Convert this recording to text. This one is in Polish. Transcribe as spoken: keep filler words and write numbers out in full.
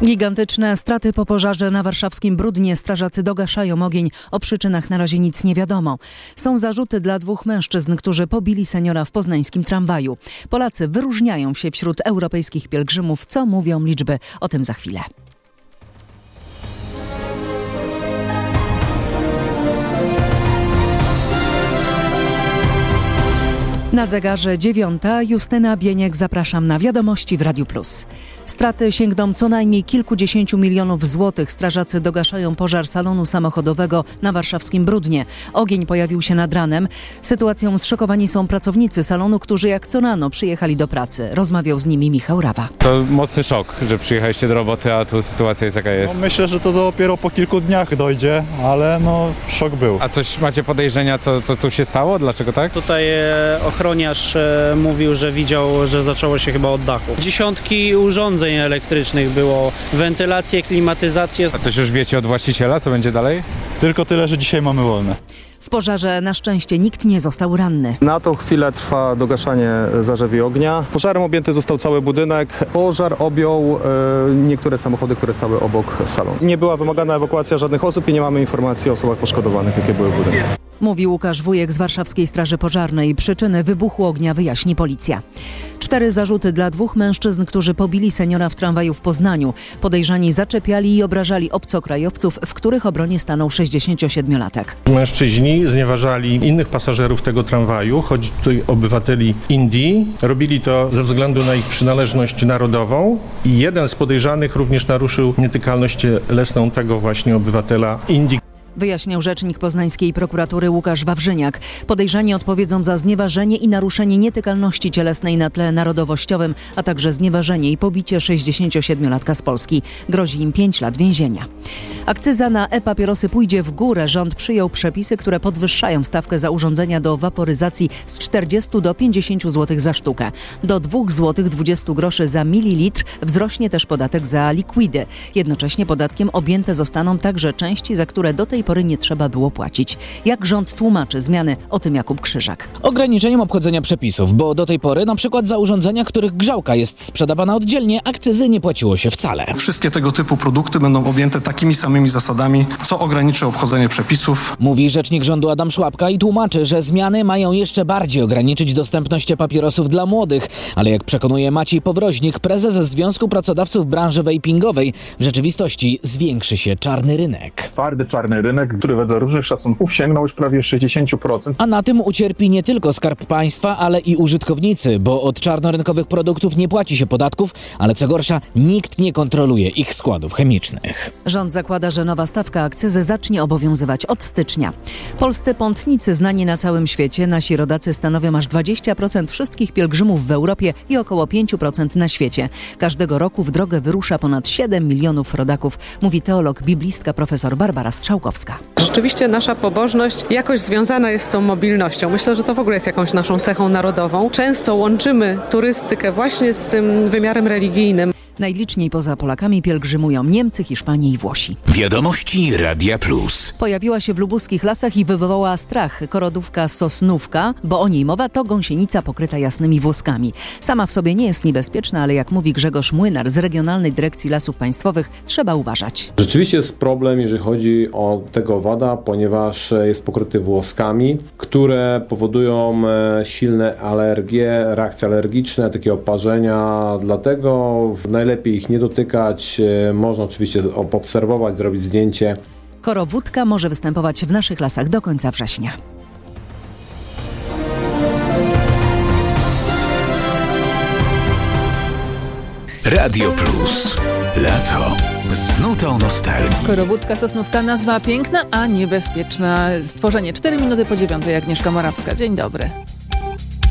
Gigantyczne straty po pożarze na warszawskim Bródnie. Strażacy dogaszają ogień. O przyczynach na razie nic nie wiadomo. Są zarzuty dla dwóch mężczyzn, którzy pobili seniora w poznańskim tramwaju. Polacy wyróżniają się wśród europejskich pielgrzymów. Co mówią liczby? O tym za chwilę. Na zegarze dziewiąta. Justyna Bieniek, zapraszam na Wiadomości w Radiu Plus. Straty sięgną co najmniej kilkudziesięciu milionów złotych. Strażacy dogaszają pożar salonu samochodowego na warszawskim Bródnie. Ogień pojawił się nad ranem. Sytuacją zszokowani są pracownicy salonu, którzy jak co rano przyjechali do pracy. Rozmawiał z nimi Michał Rawa. To mocny szok, że przyjechaliście do roboty, a tu sytuacja jest jaka jest. No, myślę, że to dopiero po kilku dniach dojdzie, ale no szok był. A coś macie podejrzenia, co, co tu się stało? Dlaczego tak? Tutaj e, ochroniarz e, mówił, że widział, że zaczęło się chyba od dachu. Dziesiątki urządzeń elektrycznych było, wentylację, klimatyzację. A coś już wiecie od właściciela, co będzie dalej? Tylko tyle, że dzisiaj mamy wolne. W pożarze na szczęście nikt nie został ranny. Na tą chwilę trwa dogaszanie zarzewi ognia. Pożarem objęty został cały budynek. Pożar objął e, niektóre samochody, które stały obok salonu. Nie była wymagana ewakuacja żadnych osób i nie mamy informacji o osobach poszkodowanych, jakie były w budynku. Mówi Łukasz Wujek z Warszawskiej Straży Pożarnej. Przyczyny wybuchu ognia wyjaśni policja. Cztery zarzuty dla dwóch mężczyzn, którzy pobili seniora w tramwaju w Poznaniu. Podejrzani zaczepiali i obrażali obcokrajowców, w których obronie stanął sześćdziesięciosiedmiolatek. Mężczyźni znieważali innych pasażerów tego tramwaju, chodzi tutaj o obywateli Indii. Robili to ze względu na ich przynależność narodową i jeden z podejrzanych również naruszył nietykalność cielesną tego właśnie obywatela Indii. Wyjaśniał rzecznik poznańskiej prokuratury Łukasz Wawrzyniak. Podejrzani odpowiedzą za znieważenie i naruszenie nietykalności cielesnej na tle narodowościowym, a także znieważenie i pobicie sześćdziesięciosiedmiolatka z Polski. Grozi im pięć lat więzienia. Akcyza na e-papierosy pójdzie w górę. Rząd przyjął przepisy, które podwyższają stawkę za urządzenia do waporyzacji z czterdziestu do pięćdziesięciu złotych za sztukę. Do dwóch złotych dwadzieścia groszy za mililitr wzrośnie też podatek za likwidy. Jednocześnie podatkiem objęte zostaną także części, za które do tej pory nie trzeba było płacić. Jak rząd tłumaczy zmiany? O tym Jakub Krzyżak. Ograniczeniem obchodzenia przepisów, bo do tej pory na przykład za urządzenia, których grzałka jest sprzedawana oddzielnie, akcyzy nie płaciło się wcale. Wszystkie tego typu produkty będą objęte takimi samymi zasadami, co ograniczy obchodzenie przepisów. Mówi rzecznik rządu Adam Szłapka i tłumaczy, że zmiany mają jeszcze bardziej ograniczyć dostępność papierosów dla młodych. Ale jak przekonuje Maciej Powroźnik, prezes Związku Pracodawców Branży Vapingowej, w rzeczywistości zwiększy się czarny rynek. Twardy czarny rynek, który wedle różnych szacunków sięgnął już prawie sześćdziesiąt procent. A na tym ucierpi nie tylko Skarb Państwa, ale i użytkownicy, bo od czarnorynkowych produktów nie płaci się podatków, ale co gorsza, nikt nie kontroluje ich składów chemicznych. Rząd zakłada, że nowa stawka akcyzy zacznie obowiązywać od stycznia. Polscy pątnicy znani na całym świecie, nasi rodacy stanowią aż dwadzieścia procent wszystkich pielgrzymów w Europie i około pięć procent na świecie. Każdego roku w drogę wyrusza ponad siedem milionów rodaków, mówi teolog, biblistka profesor Barbara Strzałkowska. Rzeczywiście nasza pobożność jakoś związana jest z tą mobilnością. Myślę, że to w ogóle jest jakąś naszą cechą narodową. Często łączymy turystykę właśnie z tym wymiarem religijnym. Najliczniej poza Polakami pielgrzymują Niemcy, Hiszpanie i Włosi. Wiadomości Radia Plus. Pojawiła się w lubuskich lasach i wywołała strach. Korodówka sosnówka, bo o niej mowa, to gąsienica pokryta jasnymi włoskami. Sama w sobie nie jest niebezpieczna, ale jak mówi Grzegorz Młynar z Regionalnej Dyrekcji Lasów Państwowych, trzeba uważać. Rzeczywiście jest problem, jeżeli chodzi o tego owada, ponieważ jest pokryty włoskami, które powodują silne alergie, reakcje alergiczne, takie oparzenia, dlatego w najlepiej ich nie dotykać, można oczywiście obserwować, zrobić zdjęcie. Korowódka może występować w naszych lasach do końca września. Radio Plus. Lato. Z nutą nostalgii. Korowódka sosnówka, nazwa piękna, a niebezpieczna. Stworzenie cztery minuty po dziewiątej. Agnieszka Morawska. Dzień dobry.